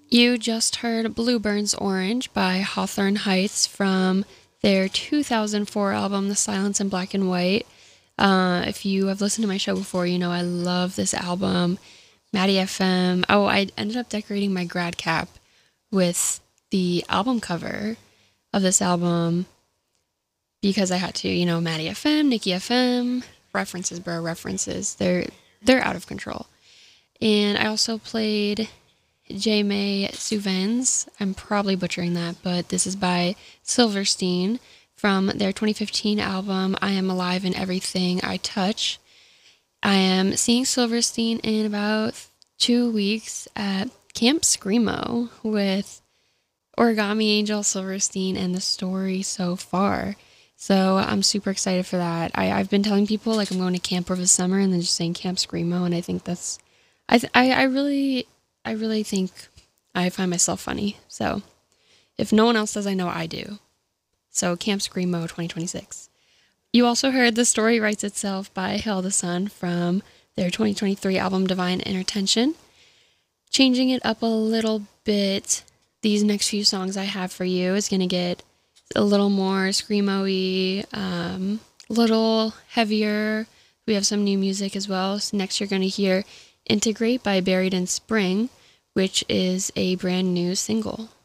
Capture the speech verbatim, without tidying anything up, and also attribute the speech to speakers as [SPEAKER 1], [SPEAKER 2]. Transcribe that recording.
[SPEAKER 1] You just heard Blue Burns Orange by Hawthorne Heights from their two thousand four album, The Silence in Black and White. Uh, if you have listened to my show before, you know I love this album. Maddie F M. Oh, I ended up decorating my grad cap with the album cover of this album because I had to. You know, Maddie F M, Nikki F M, references, bro, references. They're they're out of control. And I also played J. May Suvens. I'm probably butchering that, but this is by Silverstein from their twenty fifteen album, I Am Alive in Everything I Touch. I am seeing Silverstein in about two weeks at Camp Screamo with Origami Angel, Silverstein, and The Story So Far. So I'm super excited for that. I, I've been telling people like I'm going to camp over the summer and then just saying Camp Screamo, and I think that's, I, th- I, I really, I really think I find myself funny. So if no one else does, I know I do. So Camp Screamo twenty twenty-six. You also heard The Story Writes Itself by Hail the Sun from their twenty twenty-three album Divine Intertension. Changing it up a little bit, these next few songs I have for you is going to get a little more screamo-y, um, a little heavier. We have some new music as well. So next you're going to hear Integrate by Buried in Spring, which is a brand new single.